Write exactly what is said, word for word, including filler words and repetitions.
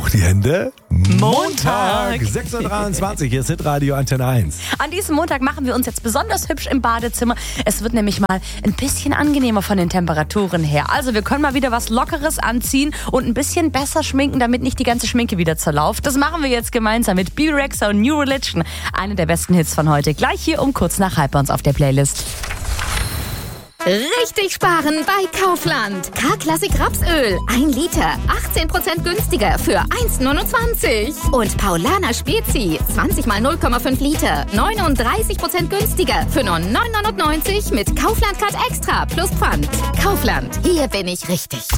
hoch die Hände. Montag. sechs Uhr dreiundzwanzig, hier ist Hitradio Antenne eins. An diesem Montag machen wir uns jetzt besonders hübsch im Badezimmer. Es wird nämlich mal ein bisschen angenehmer von den Temperaturen her. Also wir können mal wieder was Lockeres anziehen und ein bisschen besser schminken, damit nicht die ganze Schminke wieder zerlauft. Das machen wir jetzt gemeinsam mit B-Rexa und New Religion. Eine der besten Hits von heute. Gleich hier um kurz nach halb bei uns auf der Playlist. Richtig sparen bei Kaufland. K-Klassik Rapsöl, ein Liter, achtzehn Prozent günstiger für eins neunundzwanzig. Und Paulaner Spezi, zwanzig mal null Komma fünf Liter, neununddreißig Prozent günstiger für nur neun neunundneunzig mit Kaufland Card Extra plus Pfand. Kaufland, hier bin ich richtig.